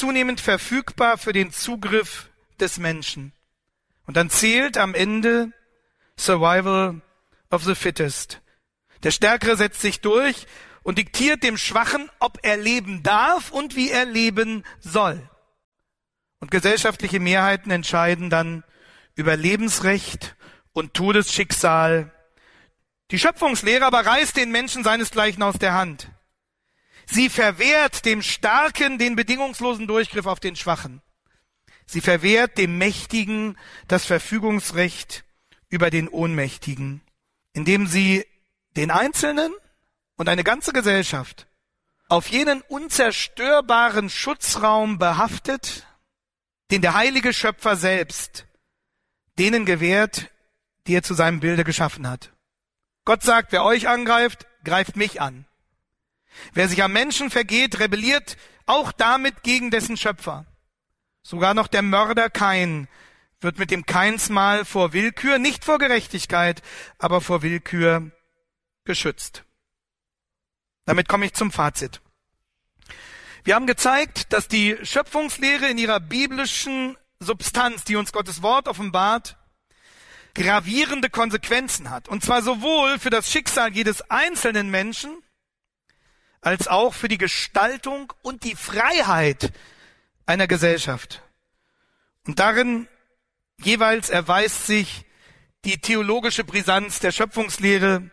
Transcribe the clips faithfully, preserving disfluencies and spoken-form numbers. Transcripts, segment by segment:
zunehmend verfügbar für den Zugriff des Menschen. Und dann zählt am Ende Survival of the Fittest. Der Stärkere setzt sich durch und diktiert dem Schwachen, ob er leben darf und wie er leben soll. Und gesellschaftliche Mehrheiten entscheiden dann über Lebensrecht und Todesschicksal. Die Schöpfungslehre aber reißt den Menschen seinesgleichen aus der Hand. Sie verwehrt dem Starken den bedingungslosen Durchgriff auf den Schwachen. Sie verwehrt dem Mächtigen das Verfügungsrecht über den Ohnmächtigen, indem sie den Einzelnen und eine ganze Gesellschaft auf jenen unzerstörbaren Schutzraum behaftet, den der heilige Schöpfer selbst denen gewährt, die er zu seinem Bilde geschaffen hat. Gott sagt, wer euch angreift, greift mich an. Wer sich am Menschen vergeht, rebelliert auch damit gegen dessen Schöpfer. Sogar noch der Mörder Kain wird mit dem Kainsmal vor Willkür, nicht vor Gerechtigkeit, aber vor Willkür geschützt. Damit komme ich zum Fazit. Wir haben gezeigt, dass die Schöpfungslehre in ihrer biblischen Substanz, die uns Gottes Wort offenbart, gravierende Konsequenzen hat. Und zwar sowohl für das Schicksal jedes einzelnen Menschen, als auch für die Gestaltung und die Freiheit einer Gesellschaft. Und darin jeweils erweist sich die theologische Brisanz der Schöpfungslehre.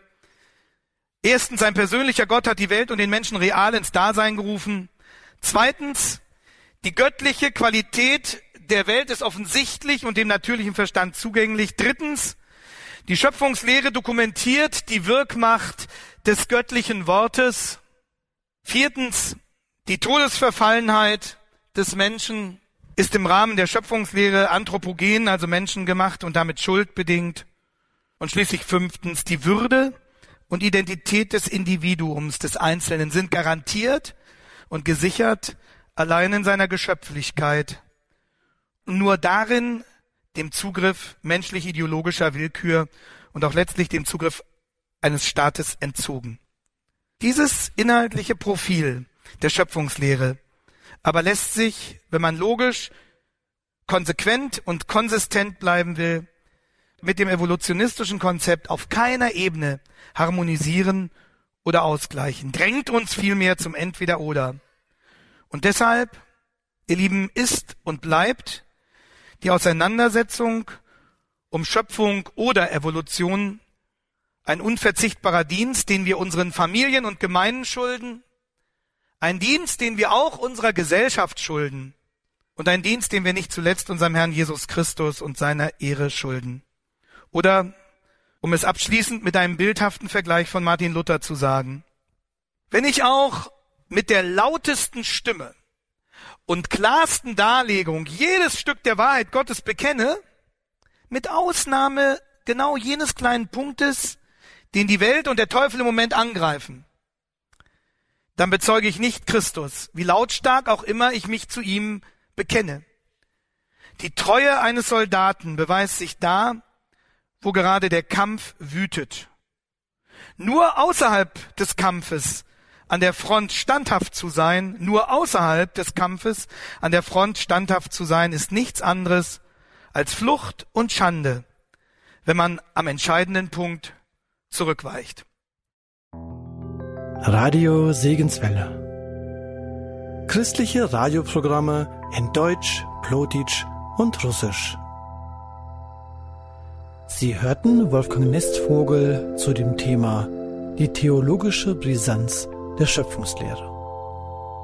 Erstens, ein persönlicher Gott hat die Welt und den Menschen real ins Dasein gerufen. Zweitens, die göttliche Qualität der Welt ist offensichtlich und dem natürlichen Verstand zugänglich. Drittens, die Schöpfungslehre dokumentiert die Wirkmacht des göttlichen Wortes. Viertens, die Todesverfallenheit des Menschen ist im Rahmen der Schöpfungslehre anthropogen, also menschengemacht und damit schuldbedingt. Und schließlich fünftens, die Würde und Identität des Individuums, des Einzelnen, sind garantiert und gesichert allein in seiner Geschöpflichkeit. Und nur darin dem Zugriff menschlich-ideologischer Willkür und auch letztlich dem Zugriff eines Staates entzogen. Dieses inhaltliche Profil der Schöpfungslehre aber lässt sich, wenn man logisch, konsequent und konsistent bleiben will, mit dem evolutionistischen Konzept auf keiner Ebene harmonisieren oder ausgleichen, drängt uns vielmehr zum Entweder-Oder. Und deshalb, ihr Lieben, ist und bleibt die Auseinandersetzung um Schöpfung oder Evolution ein unverzichtbarer Dienst, den wir unseren Familien und Gemeinden schulden, ein Dienst, den wir auch unserer Gesellschaft schulden und ein Dienst, den wir nicht zuletzt unserem Herrn Jesus Christus und seiner Ehre schulden. Oder, um es abschließend mit einem bildhaften Vergleich von Martin Luther zu sagen, wenn ich auch mit der lautesten Stimme und klarsten Darlegung jedes Stück der Wahrheit Gottes bekenne, mit Ausnahme genau jenes kleinen Punktes, den die Welt und der Teufel im Moment angreifen, dann bezeuge ich nicht Christus, wie lautstark auch immer ich mich zu ihm bekenne. Die Treue eines Soldaten beweist sich da, wo gerade der Kampf wütet. Nur außerhalb des Kampfes an der Front standhaft zu sein, nur außerhalb des Kampfes an der Front standhaft zu sein, ist nichts anderes als Flucht und Schande, wenn man am entscheidenden Punkt zurückweicht. Radio Segenswelle. Christliche Radioprogramme in Deutsch, Plotitsch und Russisch. Sie hörten Wolfgang Nestvogel zu dem Thema die theologische Brisanz der Schöpfungslehre.